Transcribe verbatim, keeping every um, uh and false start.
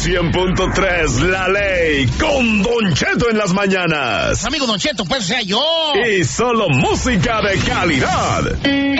cien punto tres, La Ley, con Don Cheto en las mañanas. Amigo Don Cheto, pues sea yo. Y solo música de calidad.